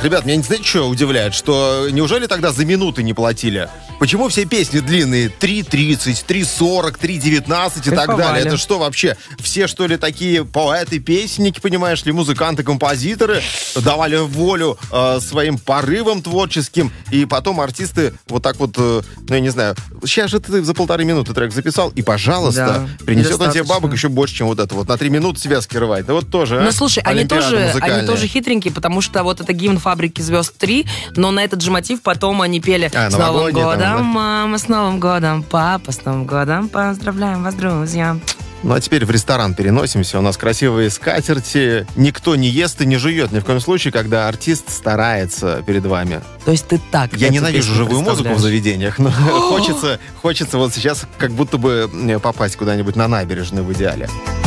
Так, ребят, меня, знаете, что удивляет? Что неужели тогда за минуты не платили? Почему все песни длинные? 3:30, 3:40, 3:19 и так далее? Это что вообще? Все, что ли, такие поэты-песенники, понимаешь ли, музыканты, композиторы давали волю своим порывам творческим, и потом артисты вот так вот, ну, я не знаю, сейчас же ты за 1,5 минуты трек записал, и, пожалуйста, принесет он тебе бабок еще больше, чем вот это вот. На 3 минуты связки рвать. Да вот тоже, Ну, слушай, они тоже хитренькие, потому что вот это гимн «Фабрики звезд 3», но на этот же мотив потом они пели «С Новым годом, мама, с Новым годом, папа, с Новым годом, поздравляем вас, друзья». Ну, а теперь в ресторан переносимся. У нас красивые скатерти. Никто не ест и не жует. Ни в коем случае, когда артист старается перед вами. То есть ты так... Я ненавижу живую музыку в заведениях, но хочется вот сейчас как будто бы попасть куда-нибудь на набережную в идеале.